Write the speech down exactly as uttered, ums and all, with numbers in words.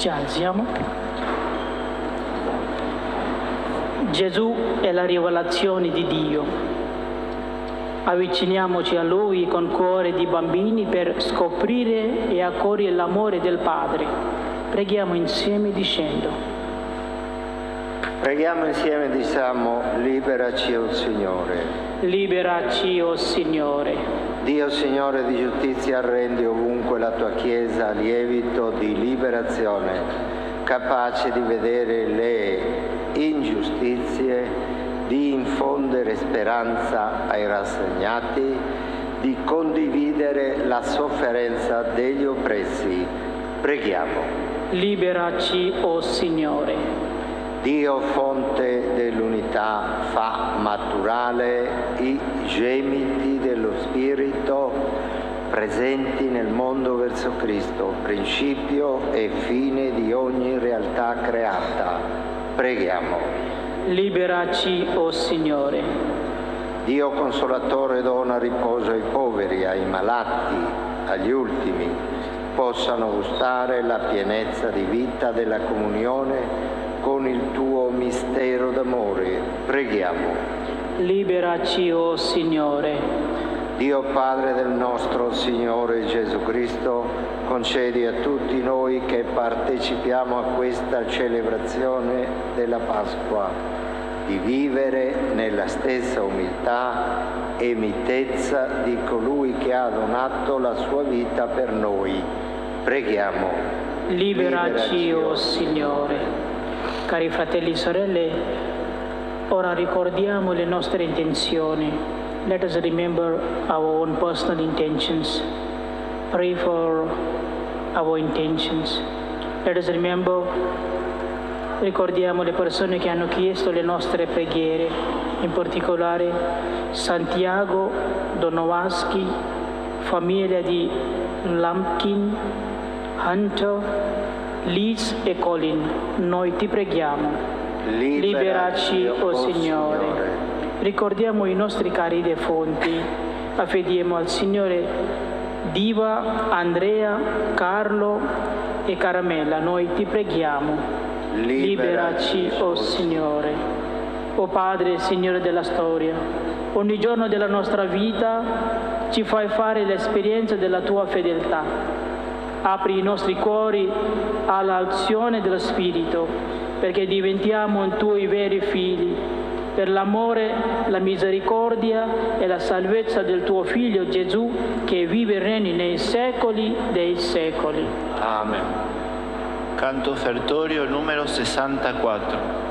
Ci alziamo. Gesù è la rivelazione di Dio. Avviciniamoci a Lui con cuore di bambini per scoprire e accogliere l'amore del Padre. Preghiamo insieme dicendo. Preghiamo insieme e diciamo: liberaci, o Signore. Liberaci, o Signore. Dio, Signore di giustizia, rendi ovunque la tua Chiesa lievito di liberazione, capace di vedere le ingiustizie, di infondere speranza ai rassegnati, di condividere la sofferenza degli oppressi. Preghiamo. Liberaci, o Signore. Dio, fonte dell'unità, fa maturare i gemiti dello Spirito presenti nel mondo verso Cristo, principio e fine di ogni realtà creata. Preghiamo. Liberaci, o Signore. Dio consolatore, dona riposo ai poveri, ai malati, agli ultimi, possano gustare la pienezza di vita della comunione con il tuo mistero d'amore. Preghiamo. Liberaci, o Signore. Dio Padre del nostro Signore Gesù Cristo, concedi a tutti noi che partecipiamo a questa celebrazione della Pasqua di vivere nella stessa umiltà e mitezza di colui che ha donato la sua vita per noi. Preghiamo. Liberaci, Liberaci o Signore. Cari fratelli e sorelle, ora ricordiamo le nostre intenzioni. Let us remember our own personal intentions. Pray for our intentions. Let us remember, ricordiamo le persone che hanno chiesto le nostre preghiere, in particolare Santiago Donowaski, famiglia di Lampkin, Hunter, Liz e Colin. Noi ti preghiamo. Liberaci, o oh Signore. Signore. Ricordiamo i nostri cari defunti. Affediamo al Signore Diva, Andrea, Carlo e Caramella. Noi ti preghiamo. Liberaci, o oh Signore. O Padre, Signore della storia, ogni giorno della nostra vita ci fai fare l'esperienza della tua fedeltà. Apri i nostri cuori all'azione dello Spirito, perché diventiamo tuoi veri figli, per l'amore, la misericordia e la salvezza del tuo Figlio Gesù, che vive e regni nei secoli dei secoli. Amen. Canto offertorio numero sessantaquattro.